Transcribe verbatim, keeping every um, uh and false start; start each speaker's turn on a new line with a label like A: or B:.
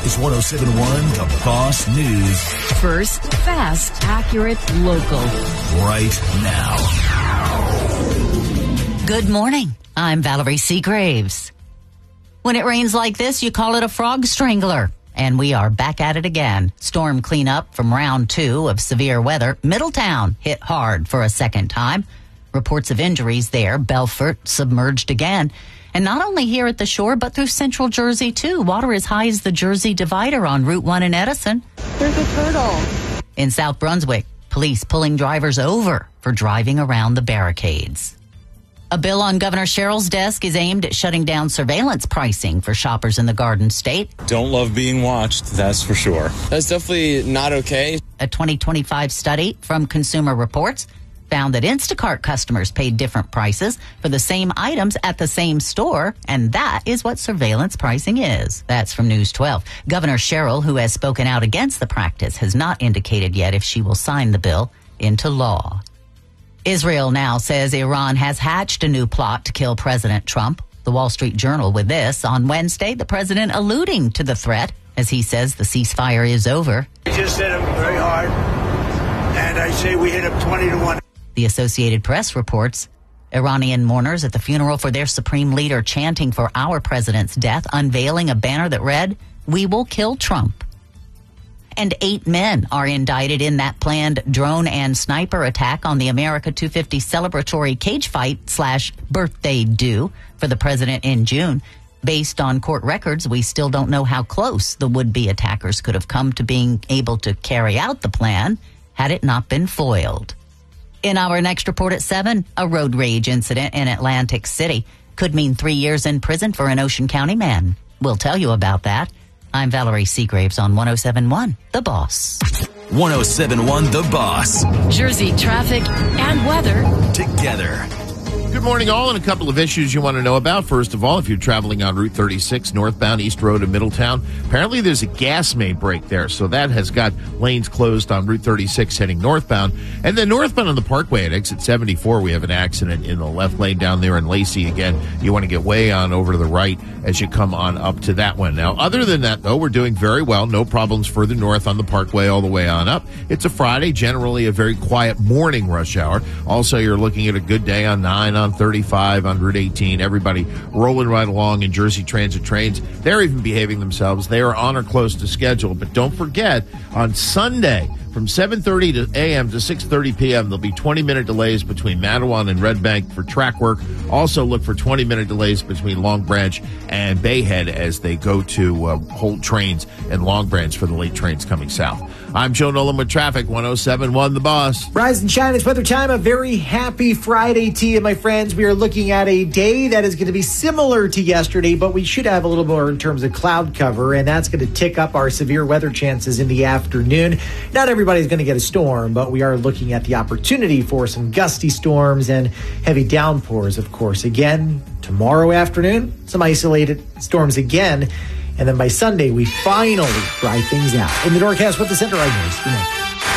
A: is one oh seven point one The Boss News.
B: First, fast, accurate, local.
A: Right now.
C: Good morning. I'm Valerie Seagraves. When it rains like this, you call it a frog strangler. And we are back at it again. Storm cleanup from round two of severe weather. Middletown hit hard for a second time. Reports of injuries there. Belfort submerged again. And not only here at the shore, but through central Jersey, too. Water as high as the Jersey Divider on Route one in Edison.
D: There's a turtle.
C: In South Brunswick, police pulling drivers over for driving around the barricades. A bill on Governor Sherrill's desk is aimed at shutting down surveillance pricing for shoppers in the Garden State.
E: Don't love being watched, that's for sure.
F: That's definitely not okay.
C: A twenty twenty-five study from Consumer Reports found that Instacart customers paid different prices for the same items at the same store, and that is what surveillance pricing is. That's from News twelve. Governor Sherrill, who has spoken out against the practice, has not indicated yet if she will sign the bill into law. Israel now says Iran has hatched a new plot to kill President Trump. The Wall Street Journal with this. On Wednesday, the president alluding to the threat as he says the ceasefire is over.
G: We just hit him very hard, and I say we hit him twenty to one.
C: The Associated Press reports Iranian mourners at the funeral for their supreme leader chanting for our president's death, unveiling a banner that read, "We will kill Trump." And eight men are indicted in that planned drone and sniper attack on the America two fifty celebratory cage fight slash birthday do for the president in June. Based on court records, we still don't know how close the would-be attackers could have come to being able to carry out the plan had it not been foiled. In our next report at seven, a road rage incident in Atlantic City could mean three years in prison for an Ocean County man. We'll tell you about that. I'm Valerie Seagraves on one oh seven point one The Boss.
A: one oh seven point one The Boss.
B: Jersey traffic and weather
A: together.
H: Good morning, all, and a couple of issues you want to know about. First of all, if you're traveling on Route thirty-six, northbound East Road in Middletown, apparently there's a gas main break there, so that has got lanes closed on Route thirty-six heading northbound. And then northbound on the Parkway at exit seventy-four, we have an accident in the left lane down there in Lacey. Again, you want to get way on over to the right as you come on up to that one. Now, other than that, though, we're doing very well. No problems further north on the Parkway all the way on up. It's a Friday, generally a very quiet morning rush hour. Also, you're looking at a good day on nine, on thirty-five, on Route eighteen. Everybody rolling right along in Jersey Transit trains. They're even behaving themselves. They are on or close to schedule. But don't forget, on Sunday, from seven thirty a.m. to six thirty p.m., there'll be twenty-minute delays between Matawan and Red Bank for track work. Also look for twenty-minute delays between Long Branch and Bayhead as they go to uh, hold trains in Long Branch for the late trains coming south. I'm Joe Nolan with traffic, one oh seven point one The Boss.
I: Rise and shine, it's weather time. A very happy Friday to you, my friends. We are looking at a day that is going to be similar to yesterday, but we should have a little more in terms of cloud cover, and that's going to tick up our severe weather chances in the afternoon. Not everybody's going to get a storm, but we are looking at the opportunity for some gusty storms and heavy downpours, of course. Again, tomorrow afternoon, some isolated storms again. And then by Sunday, we finally dry things out. In the Norcast with the Center, I'm Maurice Bruno.